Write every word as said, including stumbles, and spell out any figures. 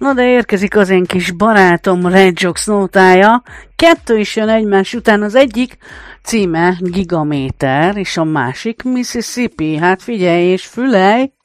Na de érkezik az én kis barátom Redjox nótája. Kettő is jön egymás után, az egyik címe Gigaméter, és a másik Mississippi. Hát figyelj és fülelj!